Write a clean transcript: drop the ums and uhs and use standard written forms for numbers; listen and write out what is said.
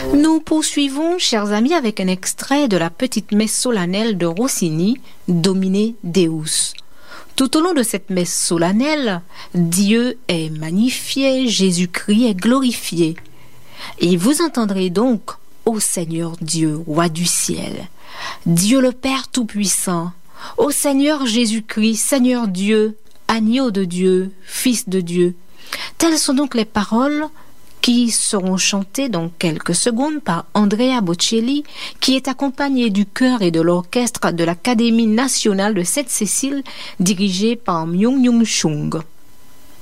Nous poursuivons, chers amis, avec un extrait de la petite messe solennelle de Rossini, Domine Deus. Tout au long de cette messe solennelle, Dieu est magnifié, Jésus-Christ est glorifié. Et vous entendrez donc, ô Seigneur Dieu, roi du ciel, Dieu le Père Tout-Puissant, ô Seigneur Jésus-Christ, Seigneur Dieu, agneau de Dieu, Fils de Dieu. Telles sont donc les paroles qui seront chantées dans quelques secondes par Andrea Bocelli, qui est accompagné du chœur et de l'orchestre de l'Académie nationale de Sainte-Cécile, dirigé par Myung Chung.